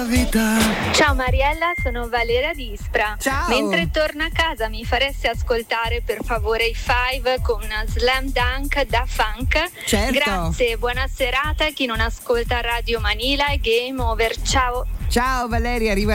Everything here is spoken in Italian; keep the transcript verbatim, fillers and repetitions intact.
vita. Ciao Mariella, sono Valeria di Ispra. Ciao. Mentre torno a casa mi faresti ascoltare per favore i Five con una Slam Dunk da Funk? Certo. Grazie, buona serata. Chi non ascolta Radio Manila e Game Over. Ciao. Ciao Valeria, arriva